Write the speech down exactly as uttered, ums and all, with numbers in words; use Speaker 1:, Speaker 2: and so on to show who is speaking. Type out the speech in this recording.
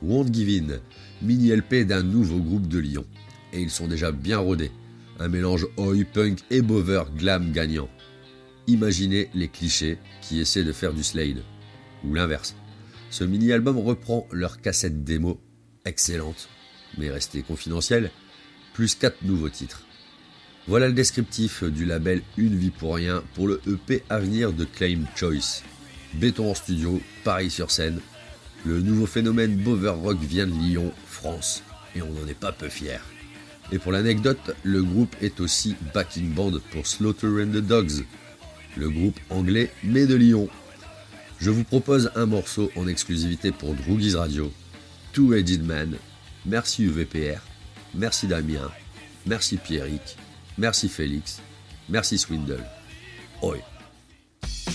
Speaker 1: Won't Give In, mini-L P d'un nouveau groupe de Lyon. Et ils sont déjà bien rodés. Un mélange oi, punk et bover glam gagnant. Imaginez les clichés qui essaient de faire du Slade. Ou l'inverse. Ce mini-album reprend leur cassette démo, excellente, mais restée confidentielle, plus quatre nouveaux titres. Voilà le descriptif du label Une vie pour rien pour le E P à venir de Claim Choice. Béton en studio, Paris sur scène. Le nouveau phénomène Bover Rock vient de Lyon, France, et on n'en est pas peu fiers. Et pour l'anecdote, le groupe est aussi backing band pour Slaughter and the Dogs, le groupe anglais mais de Lyon. Je vous propose un morceau en exclusivité pour Droogies Radio, Two-Headed Man. Merci U V P R, merci Damien, merci Pierrick, merci Félix, merci Swindle. Oi.